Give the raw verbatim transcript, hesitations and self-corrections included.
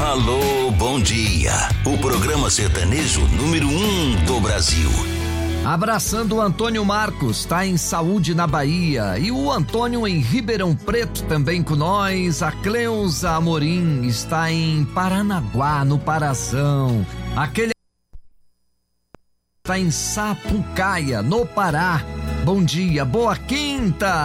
Alô, bom dia. O programa sertanejo número um do Brasil. Abraçando o Antônio Marcos, tá em Saúde na Bahia. E o Antônio em Ribeirão Preto também com nós. A Cleusa Amorim está em Paranaguá, no Parazão. Aquele está em Sapucaia, no Pará. Bom dia, boa quinta.